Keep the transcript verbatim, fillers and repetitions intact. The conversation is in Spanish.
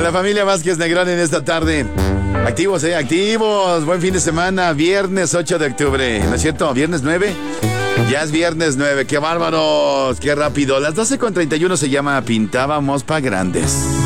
la familia Vázquez Negrón en esta tarde. Activos, eh, activos. Buen fin de semana, viernes ocho de octubre. ¿No es cierto? ¿Viernes nueve? Ya es viernes nueve. ¡Qué bárbaros! ¡Qué rápido! Las doce con treinta y uno se llama Pintábamos pa' Grandes.